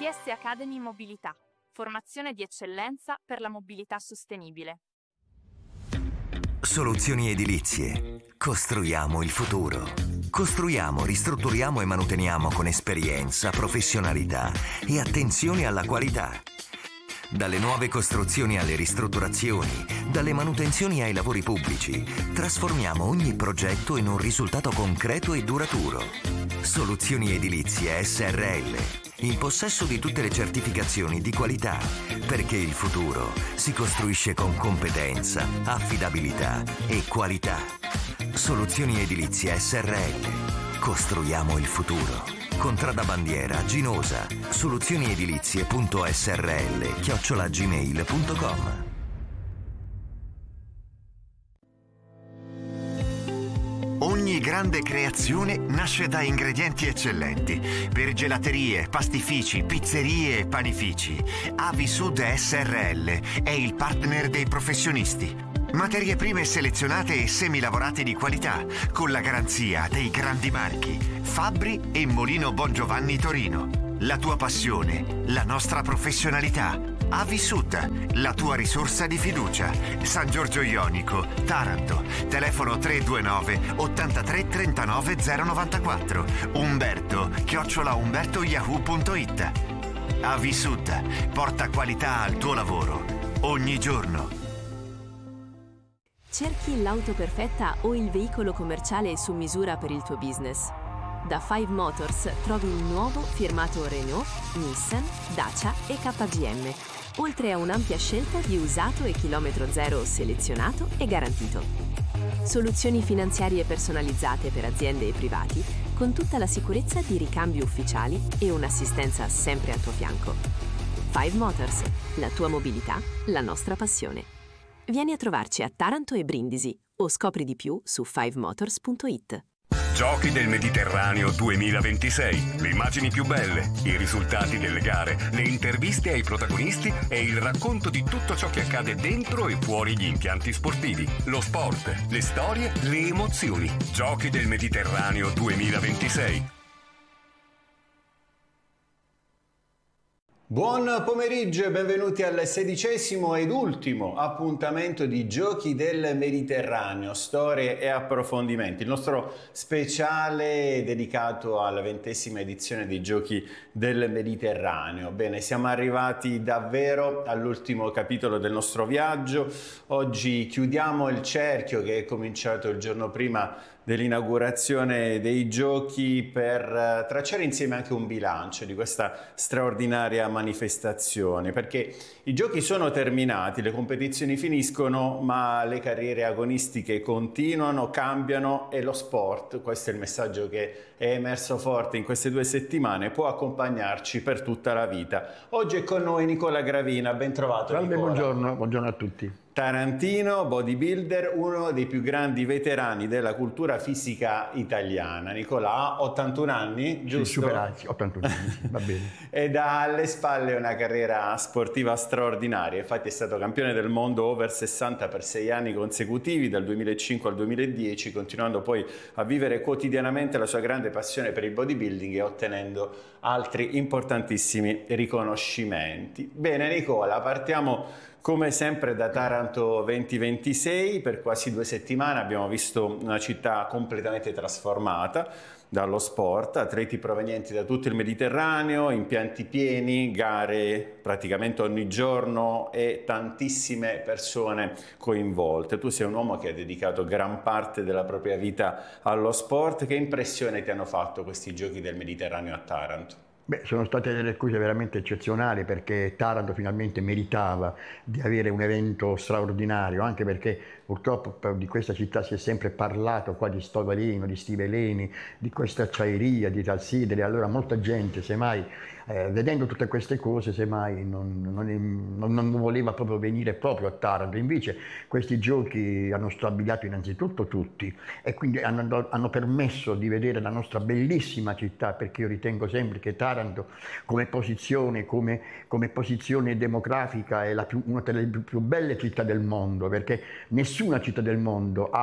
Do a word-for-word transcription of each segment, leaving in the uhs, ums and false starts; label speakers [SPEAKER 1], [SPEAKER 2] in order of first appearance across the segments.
[SPEAKER 1] T S Academy Mobilità, formazione di eccellenza per la mobilità sostenibile.
[SPEAKER 2] Soluzioni edilizie. Costruiamo il futuro. Costruiamo, ristrutturiamo e manuteniamo con esperienza, professionalità e attenzione alla qualità. Dalle nuove costruzioni alle ristrutturazioni, dalle manutenzioni ai lavori pubblici, trasformiamo ogni progetto in un risultato concreto e duraturo. Soluzioni edilizie S R L, in possesso di tutte le certificazioni di qualità, perché il futuro si costruisce con competenza, affidabilità e qualità. Soluzioni edilizie S R L. Costruiamo il futuro. Contrada Bandiera, Ginosa, soluzioniedilizie.srl chiocciola gmail punto com.
[SPEAKER 3] Ogni grande creazione nasce da ingredienti eccellenti. Per gelaterie, pastifici, pizzerie e panifici, Avisud S R L è il partner dei professionisti. Materie prime selezionate e semilavorate di qualità, con la garanzia dei grandi marchi Fabbri e Molino Bongiovanni Torino. La tua passione, la nostra professionalità. Avisud, la tua risorsa di fiducia. San Giorgio Ionico, Taranto. Telefono tre due nove ottantatré trentanove zero novantaquattro. Umberto, chiocciola umbertoyahoo punto it. Avisud, porta qualità al tuo lavoro. Ogni giorno.
[SPEAKER 4] Cerchi l'auto perfetta o il veicolo commerciale su misura per il tuo business? Da Five Motors trovi il nuovo firmato Renault, Nissan, Dacia e K G M, oltre a un'ampia scelta di usato e chilometro zero selezionato e garantito. Soluzioni finanziarie personalizzate per aziende e privati, con tutta la sicurezza di ricambi ufficiali e un'assistenza sempre al tuo fianco. Five Motors, la tua mobilità, la nostra passione. Vieni a trovarci a Taranto e Brindisi o scopri di più su five motors punto it.
[SPEAKER 5] Giochi del Mediterraneo duemilaventisei. Le immagini più belle, i risultati delle gare, le interviste ai protagonisti e il racconto di tutto ciò che accade dentro e fuori gli impianti sportivi. Lo sport, le storie, le emozioni. Giochi del Mediterraneo duemilaventisei.
[SPEAKER 6] Buon pomeriggio e benvenuti al sedicesimo ed ultimo appuntamento di Giochi del Mediterraneo, storie e approfondimenti, il nostro speciale dedicato alla ventesima edizione dei Giochi del Mediterraneo. Bene, siamo arrivati davvero all'ultimo capitolo del nostro viaggio. Oggi chiudiamo il cerchio che è cominciato il giorno prima dell'inaugurazione dei giochi per tracciare insieme anche un bilancio di questa straordinaria manifestazione, perché i giochi sono terminati, le competizioni finiscono, ma le carriere agonistiche continuano, cambiano e lo sport, questo è il messaggio che è emerso forte in queste due settimane, può accompagnarci per tutta la vita. Oggi è con noi Nicola Gravina, ben trovato.
[SPEAKER 7] Salve,
[SPEAKER 6] Nicola.
[SPEAKER 7] buongiorno, buongiorno a tutti.
[SPEAKER 6] Tarantino, bodybuilder, uno dei più grandi veterani della cultura fisica italiana. Nicola ha ottantuno anni, giusto?
[SPEAKER 7] Sì, superati, ottantuno anni, va bene.
[SPEAKER 6] Ed ha alle spalle una carriera sportiva straordinaria, infatti è stato campione del mondo over sessanta per sei anni consecutivi, dal duemilacinque al duemiladieci, continuando poi a vivere quotidianamente la sua grande passione per il bodybuilding e ottenendo altri importantissimi riconoscimenti. Bene Nicola, partiamo come sempre da Taranto duemilaventisei. Per quasi due settimane abbiamo visto una città completamente trasformata dallo sport, atleti provenienti da tutto il Mediterraneo, impianti pieni, gare praticamente ogni giorno e tantissime persone coinvolte. Tu sei un uomo che ha dedicato gran parte della propria vita allo sport. Che impressione ti hanno fatto questi Giochi del Mediterraneo a Taranto?
[SPEAKER 7] Beh, sono state delle cose veramente eccezionali, perché Taranto finalmente meritava di avere un evento straordinario, anche perché purtroppo di questa città si è sempre parlato qua di Stovalino, di Stiveleni, di questa acciaieria, di Talsidere. Allora molta gente, semmai, eh, vedendo tutte queste cose, semmai non, non, non, non voleva proprio venire proprio a Taranto. Invece questi giochi hanno strabiliato innanzitutto tutti e quindi hanno, hanno permesso di vedere la nostra bellissima città, perché io ritengo sempre che Taranto come posizione, come, come posizione demografica è la più, una delle più, più belle città del mondo, perché nessuna città del mondo ha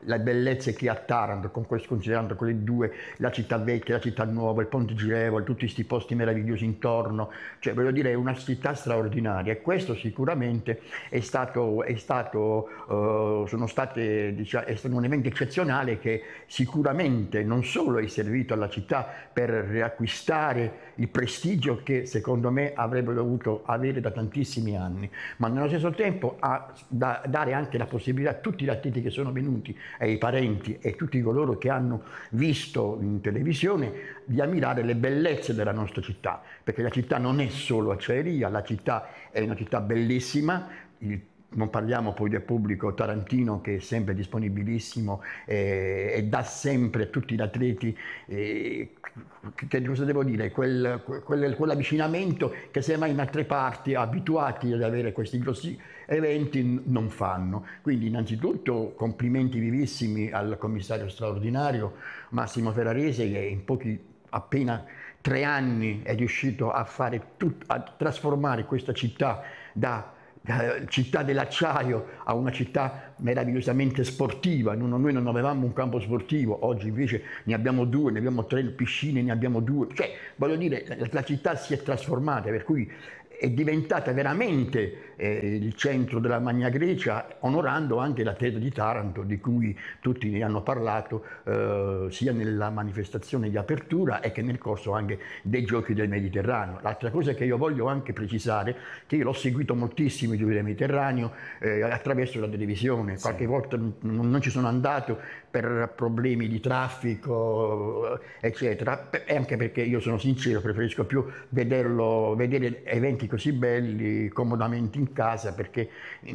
[SPEAKER 7] le bellezze che ha Taranto, con questo, considerando quelle due, la città vecchia, la città nuova, il Ponte Girevole, tutti questi posti meravigliosi intorno, cioè voglio dire è una città straordinaria, e questo sicuramente è stato, è stato uh, sono state, diciamo, è stato un evento eccezionale che sicuramente non solo è servito alla città per riacquistare il prestigio che secondo me avrebbe dovuto avere da tantissimi anni, ma nello stesso tempo ha da dare anche la possibilità a tutti gli atleti che sono venuti, ai parenti e tutti coloro che hanno visto in televisione, di ammirare le bellezze della nostra città, perché la città non è solo acciaieria, la città è una città bellissima. Il Non parliamo poi del pubblico tarantino che è sempre disponibilissimo eh, e dà sempre a tutti gli atleti, eh, che cosa devo dire, quel, quel, quell'avvicinamento che semmai in altre parti, abituati ad avere questi grossi eventi, non fanno. Quindi innanzitutto complimenti vivissimi al commissario straordinario Massimo Ferrarese, che in pochi, appena tre anni è riuscito a, fare tut, a trasformare questa città da città dell'acciaio a una città meravigliosamente sportiva. Noi non avevamo un campo sportivo, oggi invece ne abbiamo due, ne abbiamo tre piscine, ne abbiamo due, cioè voglio dire la città si è trasformata, per cui è diventata veramente eh, il centro della Magna Grecia, onorando anche l'atleta di Taranto, di cui tutti ne hanno parlato eh, sia nella manifestazione di apertura e che nel corso anche dei Giochi del Mediterraneo. L'altra cosa che io voglio anche precisare, che io l'ho seguito moltissimo i Giochi del Mediterraneo eh, attraverso la televisione, qualche sì. volta non, non ci sono andato per problemi di traffico eccetera, e anche perché io sono sincero, preferisco più vederlo, vedere eventi così belli comodamente in casa, perché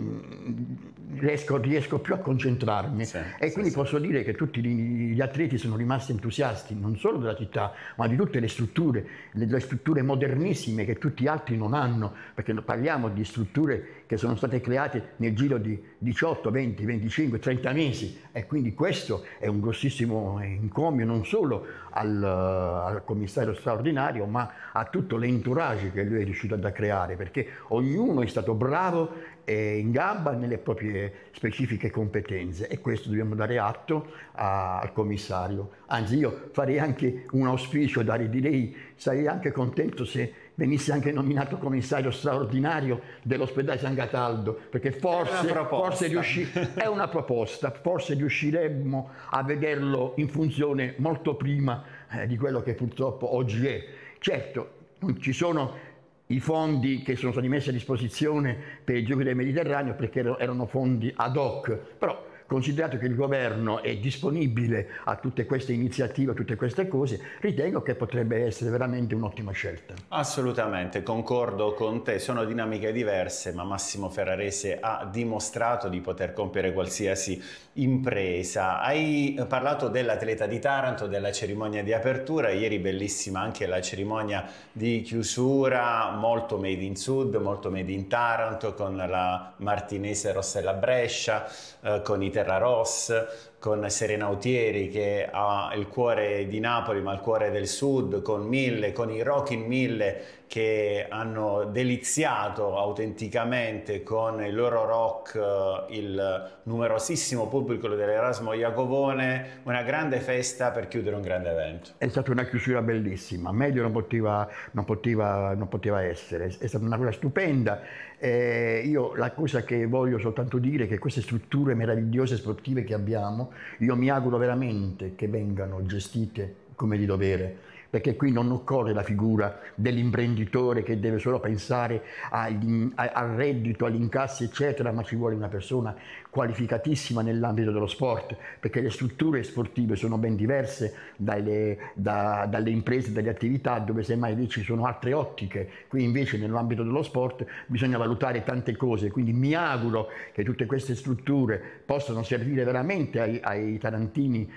[SPEAKER 7] mh, riesco, riesco più a concentrarmi sì, e sì, quindi sì. posso dire che tutti gli, gli atleti sono rimasti entusiasti non solo della città ma di tutte le strutture, le, le strutture modernissime che tutti gli altri non hanno, perché parliamo di strutture che sono state create nel giro di diciotto, venti, venticinque, trenta mesi, e quindi questo è un grossissimo encomio non solo al, al commissario straordinario ma a tutto l'entourage che lui è riuscito a creare, perché ognuno è stato bravo e in gamba nelle proprie specifiche competenze, e questo dobbiamo dare atto a, al commissario. Anzi, io farei anche un auspicio, dare, direi, sarei anche contento se venisse anche nominato commissario straordinario dell'ospedale San Cataldo, perché forse, forse riusci- è una proposta, forse riusciremmo a vederlo in funzione molto prima eh, di quello che purtroppo oggi è. Certo, non ci sono i fondi che sono stati messi a disposizione per i Giochi del Mediterraneo, perché erano fondi ad hoc, però considerato che il governo è disponibile a tutte queste iniziative, a tutte queste cose, ritengo che potrebbe essere veramente un'ottima scelta.
[SPEAKER 6] Assolutamente, concordo con te, sono dinamiche diverse, ma Massimo Ferrarese ha dimostrato di poter compiere qualsiasi impresa. Hai parlato dell'atleta di Taranto, della cerimonia di apertura, ieri bellissima anche la cerimonia di chiusura, molto made in Sud, molto made in Taranto, con la martinese Rossella Brescia, eh, con i Terra Ross, con Serena Autieri che ha il cuore di Napoli ma il cuore del Sud, con Mille, con i Rockin' Mille che hanno deliziato autenticamente con il loro rock il numerosissimo pubblico dell'Erasmo Iacovone. Una grande festa per chiudere un grande evento.
[SPEAKER 7] È stata una chiusura bellissima, meglio non poteva, non poteva, non poteva essere, è stata una cosa stupenda. Eh, io la cosa che voglio soltanto dire è che queste strutture meravigliose sportive che abbiamo, io mi auguro veramente che vengano gestite come di dovere, perché qui non occorre la figura dell'imprenditore che deve solo pensare agli, al reddito, agli incassi eccetera, ma ci vuole una persona qualificatissima nell'ambito dello sport, perché le strutture sportive sono ben diverse dalle, da, dalle imprese, dalle attività dove semmai lì ci sono altre ottiche. Qui invece nell'ambito dello sport bisogna valutare tante cose, quindi mi auguro che tutte queste strutture possano servire veramente ai, ai tarantini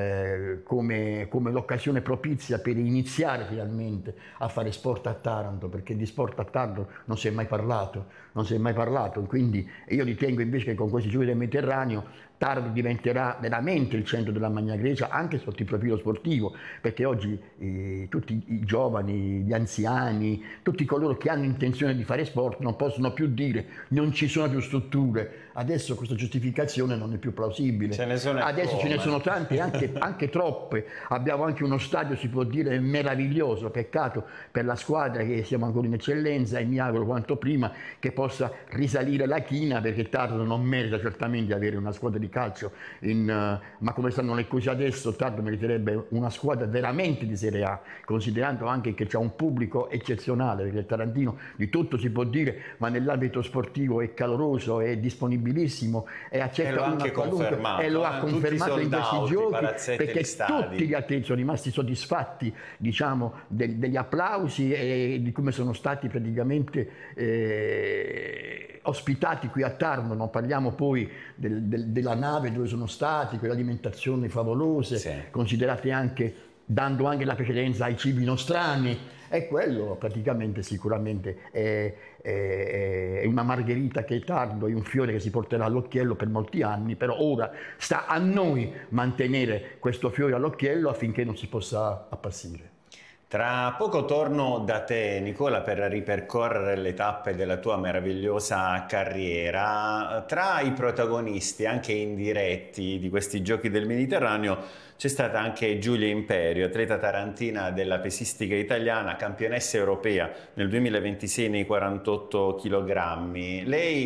[SPEAKER 7] eh, come, come l'occasione propizia per iniziare finalmente a fare sport a Taranto, perché di sport a Taranto non si è mai parlato, non si è mai parlato, quindi io ritengo invece che con questi Giochi del Mediterraneo Taranto diventerà veramente il centro della Magna Grecia anche sotto il profilo sportivo, perché oggi eh, tutti i giovani, gli anziani, tutti coloro che hanno intenzione di fare sport non possono più dire non ci sono più strutture. Adesso questa giustificazione non è più plausibile.
[SPEAKER 6] Ce ne sono
[SPEAKER 7] Adesso
[SPEAKER 6] come.
[SPEAKER 7] ce ne sono tante, anche, anche troppe. Abbiamo anche uno stadio, si può dire, meraviglioso. Peccato per la squadra che siamo ancora in eccellenza, e mi auguro quanto prima che possa risalire la china, perché Taranto non merita certamente di avere una squadra di calcio in, uh, ma come stanno le cose adesso Taranto meriterebbe una squadra veramente di Serie A, considerando anche che c'è un pubblico eccezionale, perché il tarantino di tutto si può dire, ma nell'ambito sportivo è caloroso, è disponibilissimo e accetta
[SPEAKER 6] e lo ha anche confermato,
[SPEAKER 7] e lo ha confermato in questi giochi, perché tutti gli atleti sono rimasti soddisfatti, diciamo, del, degli applausi e di come sono stati praticamente eh, ospitati qui a Taranto. Non parliamo poi del, del, della nave dove sono stati, quelle alimentazioni favolose, sì, considerate anche, dando anche la precedenza ai cibi nostrani, e quello praticamente sicuramente è, è, è una margherita che è Taranto, è un fiore che si porterà all'occhiello per molti anni, però ora sta a noi mantenere questo fiore all'occhiello affinché non si possa appassire.
[SPEAKER 6] Tra poco torno da te, Nicola, per ripercorrere le tappe della tua meravigliosa carriera. Tra i protagonisti, anche indiretti, di questi Giochi del Mediterraneo c'è stata anche Giulia Imperio, atleta tarantina della pesistica italiana, campionessa europea nel duemilaventisei nei quarantotto chilogrammi. Lei